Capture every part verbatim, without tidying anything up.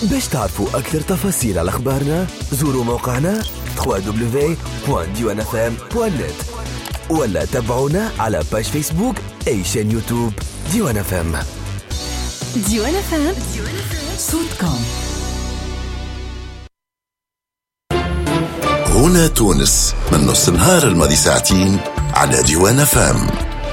باش تعرفوا أكثر تفاصيل على أخبارنا زوروا موقعنا دبليو دبليو دبليو دوت ديوان اف ام دوت نت ولا تابعونا على باج فيسبوك أي شان يوتيوب ديوان اف ام. ديوان اف ام صوتكم. هنا تونس من نص النهار الماضي ساعتين على ديوان اف ام.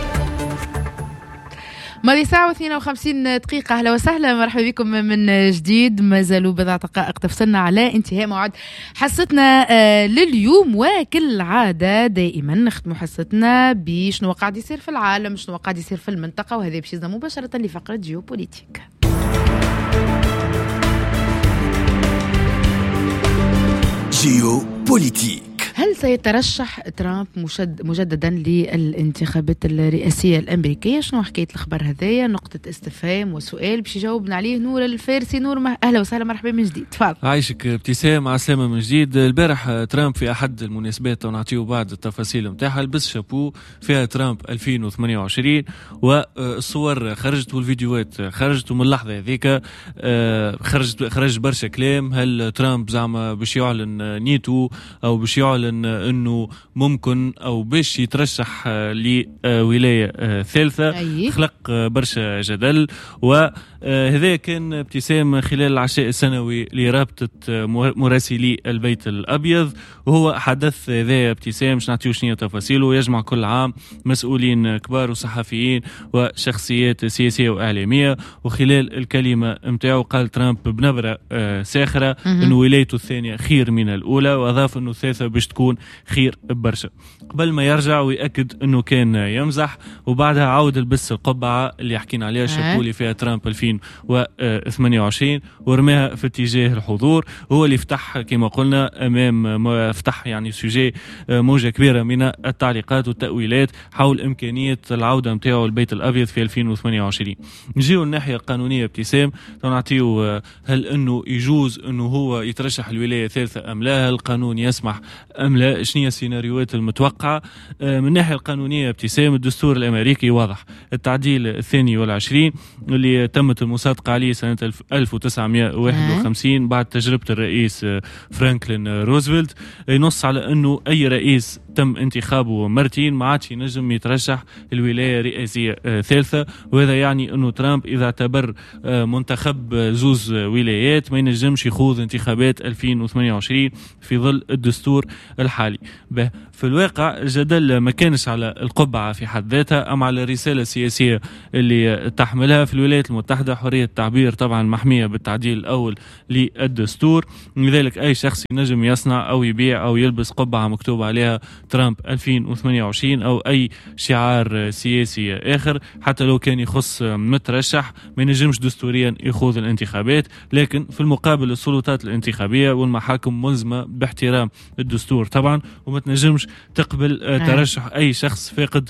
ماضي ساعة واثنين وخمسين دقيقة. أهلا وسهلا، مرحبا بكم من جديد. ما زالوا بضع دقائق تفصلنا على انتهاء موعد حصتنا لليوم، وكل عادة دائما نختم حصتنا بشنو قاعد يصير في العالم، شنو قاعد يصير في المنطقة، وهذا بشيزنا مباشرة لفقرة جيوبوليتيك. جيوبوليتيك. هل سيترشح ترامب مشد مجددا للانتخابات الرئاسية الأمريكية؟ شنو حكاية الخبر هذايا؟ نقطة استفهام وسؤال باش يجاوبنا عليه نور الفارسي. نور مه... أهلا وسهلا، مرحبا من جديد، تفضل. عايشك ابتسام، عسلامة من جديد. البارح ترامب في أحد المناسبات ونعطيه بعض التفاصيل متاعها لبس شابو فيها ترامب ألفين وثمانية وعشرين، والصور خرجت والفيديوهات خرجت، ومن اللحظة هذيك خرجت خرج برشا كلام. هل ترامب زعما باش يعلن نيتو أو باش يعلن انه ممكن او باش يترشح لولايه ثالثه؟ خلق برشا جدل، وهذا كان ابتسام خلال العشاء السنوي لرابطه مراسلي البيت الابيض، وهو حدث ذا ابتسام مش نعطيو شنو تفاصيله، يجمع كل عام مسؤولين كبار وصحفيين وشخصيات سياسيه واعلاميه. وخلال الكلمه متاعو قال ترامب بنبره ساخره انه ولايته الثانيه خير من الاولى، واضاف انه الثالثه باش تكون خير برشا. قبل ما يرجع ويأكد انه كان يمزح، وبعدها عاود لبس القبعة اللي حكينا عليها شابولي فيها ترامب ألفين وثمانية وعشرين ورماها في اتجاه الحضور. هو اللي فتح كما قلنا امام فتح يعني سوجي موجة كبيرة من التعليقات والتأويلات حول امكانية العودة متاعه البيت الابيض في ألفين وثمانية وعشرين. نجيو الناحية القانونية ابتسام، نعطيو هل انه يجوز انه هو يترشح الولاية الثالثة ام لا؟ القانون يسمح أم لا؟ شنية السيناريوهات المتوقعة؟ من الناحية القانونية ابتسام، الدستور الأمريكي واضح. التعديل الثاني والعشرين اللي تمت المصادقة عليه سنة ألف وتسعمائة وواحد وخمسين بعد تجربة الرئيس فرانكلين روزفلت، ينص على أنه أي رئيس تم انتخابه مرتين ما عادش ينجم يترشح الولاية رئاسية ثالثة. وهذا يعني أنه ترامب إذا اعتبر منتخب زوز ولايات ما ينجمش يخوض انتخابات ألفين وثمانية وعشرين في ظل الدستور الحالي. به في الواقع الجدل ما كانش على القبعة في حد ذاتها، أم على الرسالة السياسية اللي تحملها. في الولايات المتحدة حرية التعبير طبعا محمية بالتعديل الأول للدستور، لذلك أي شخص ينجم يصنع أو يبيع أو يلبس قبعة مكتوب عليها ترامب ألفين وثمانية وعشرين أو أي شعار سياسي آخر، حتى لو كان يخص مترشح ما ينجمش دستوريا يخوض الانتخابات. لكن في المقابل السلطات الانتخابية والمحاكم ملزمة باحترام الدستور طبعا، وما تنجمش تقبل ترشح أي شخص فاقد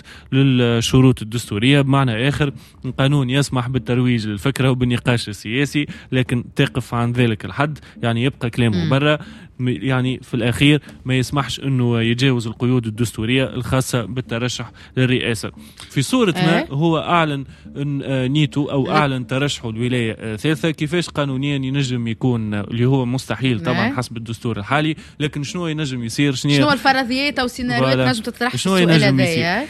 للشروط الدستورية. بمعنى آخر القانون يسمح بالترويج للفكرة وبالنقاش السياسي، لكن تقف عن ذلك الحد، يعني يبقى كلامه برا، يعني في الأخير ما يسمحش أنه يتجاوز القيود الدستورية الخاصة بالترشح للرئاسة. في صورة ما هو أعلن نيته أو أعلن ترشحه الولاية ثالثة. كيفاش قانونيا ينجم يكون اللي هو مستحيل طبعا حسب الدستور الحالي، لكن شنو ينجم يصير؟ شنو شنو الفرضيات أو سيناريوهات نجم تطرح السؤال هذايا؟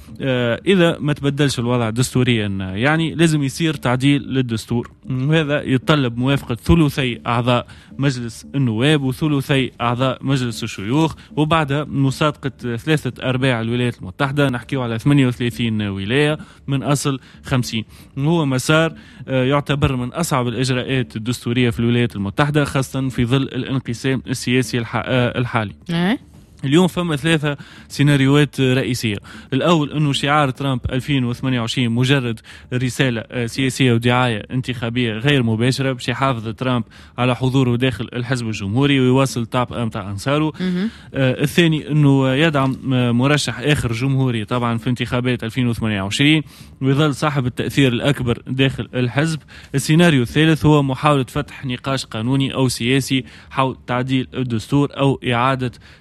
آه إذا ما تبدلش الوضع دستوريا يعني لازم يصير تعديل للدستور، وهذا يتطلب موافقة ثلثي أعضاء مجلس النواب وثلثي أعضاء مجلس الشيوخ، وبعدها مصادقة ثلاثة أرباع الولايات المتحدة. نحكيه على ثمانية وثلاثين ولاية من أصل خمسين. وهو مسار يعتبر من أصعب الإجراءات الدستورية في الولايات المتحدة، خاصة في ظل الانقسام السياسي الحالي. اليوم فما ثلاثة سيناريوهات رئيسية. الأول أنه شعار ترامب ألفين وثمانية وعشرين مجرد رسالة سياسية ودعاية انتخابية غير مباشرة باش يحافظ ترامب على حضوره داخل الحزب الجمهوري ويواصل طاب أمتع أنصاره. آه الثاني أنه يدعم مرشح آخر جمهوري طبعا في انتخابات ألفين وثمانية وعشرين ويظل صاحب التأثير الأكبر داخل الحزب. السيناريو الثالث هو محاولة فتح نقاش قانوني أو سياسي حول تعديل الدستور أو إعادة تفسير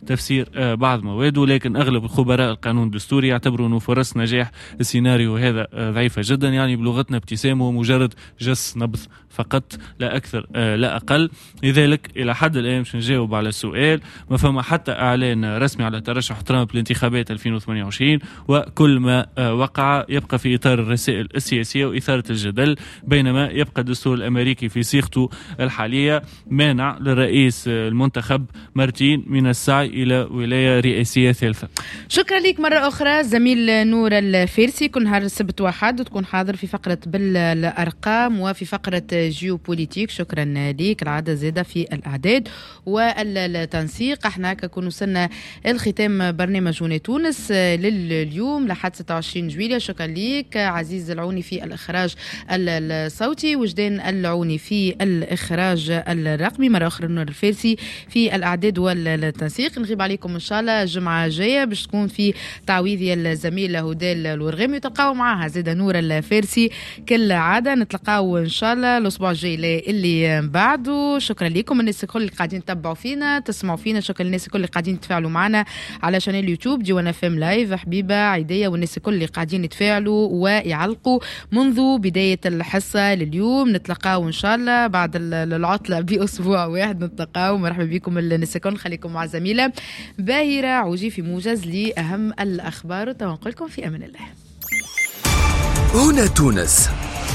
تغيير بعض مواده، لكن أغلب الخبراء القانون الدستوري يعتبروا أنه فرص نجاح السيناريو هذا ضعيفة جدا. يعني بلغتنا ابتسامه مجرد جس نبض فقط لا أكثر لا أقل. لذلك إلى حد الآن مش نجاوب على السؤال، ما فما حتى إعلان رسمي على ترشح ترامب لانتخابات ألفين وثمانية وعشرين، وكل ما وقع يبقى في إطار الرسائل السياسية وإثارة الجدل، بينما يبقى الدستور الأمريكي في صيغته الحالية مانع للرئيس المنتخب مارتين من السعي إلى ولاية رئاسية ثالثة. شكرا لك مرة أخرى زميل نور الفارسي. كل نهار السبت واحد وتكون حاضر في فقرة بالأرقام وفي فقرة جيوبوليتيك. شكرا لك. العادة زادة في الأعداد والتنسيق. احنا كنكون وصلنا الختام برنامج هنا تونس لليوم لحد ستة وعشرين جويلية. شكرا لك عزيز العوني في الإخراج الصوتي، وجدان العوني في الإخراج الرقمي، مرة أخرى نور الفارسي في الأعداد والتنسيق. نغيب عليكم إن شاء الله الجمعة الجاية باش تكون في تعويضي الزميلة هدال الورغمي، وتلقاو معها زيدا نور الفارسي كل عادة. نتلقاو إن شاء الله الأسبوع الجاي اللي بعده. شكرا لكم الناس الكل اللي قاعدين تتبعوا فينا تسمعوا فينا. شكرا للناس الكل اللي قاعدين يتفاعلوا معنا على شانيل اليوتيوب دي وانا فيم لايف، حبيبة عيدية والناس الكل اللي قاعدين يتفاعلوا ويعلقوا منذ بداية الحصة لليوم. نتلقاو إن شاء الله بعد العطلة بأسبوع واحد. نتلقاو. مرحبا بكم الناس الكل. خليكم مع زميلة باهرة عوجي في موجز لأهم الأخبار، ونقول لكم في أمان الله. هنا تونس.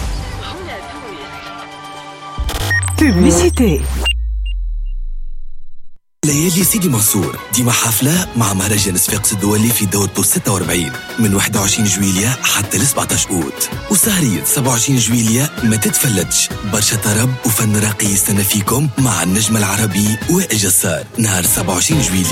بوبليسيتي. ليالي سيدي منصور ديما حفلة مع مهرجان صفاقس الدولي في دورته ستة وأربعين من واحد وعشرين جويلية حتى ل سبعطاش أوت، وسهرية سبعة وعشرين جويلية ما تتفلتش. برشا طرب وفن راقي يستنى فيكم مع النجم العربي وائل جسار نهار سبعة وعشرين جويلية.